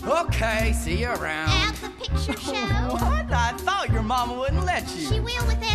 Okay, see you around. At the picture show. What? I thought your mama wouldn't let you. She will with